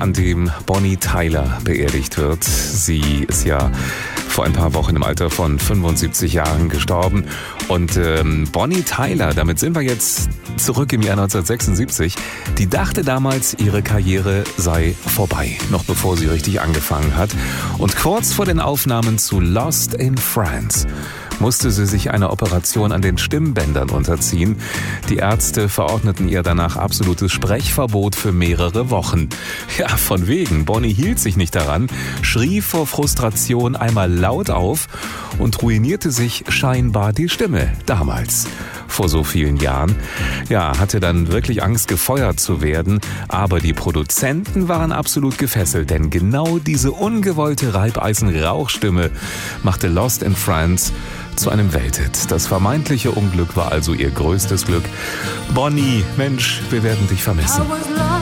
an dem Bonnie Tyler beerdigt wird. Sie ist ja vor ein paar Wochen im Alter von 75 Jahren gestorben. Und Bonnie Tyler, damit sind wir jetzt zurück im Jahr 1976, die dachte damals, ihre Karriere sei vorbei, noch bevor sie richtig angefangen hat. Und kurz vor den Aufnahmen zu Lost in France musste sie sich einer Operation an den Stimmbändern unterziehen. Die Ärzte verordneten ihr danach absolutes Sprechverbot für mehrere Wochen. Ja, von wegen. Bonnie hielt sich nicht daran, schrie vor Frustration einmal laut auf und ruinierte sich scheinbar die Stimme damals. Vor so vielen Jahren. Ja, hatte dann wirklich Angst, gefeuert zu werden. Aber die Produzenten waren absolut gefesselt, denn genau diese ungewollte Reibeisenrauchstimme machte Lost in France zu einem Welthit. Das vermeintliche Unglück war also ihr größtes Glück. Bonnie, Mensch, wir werden dich vermissen.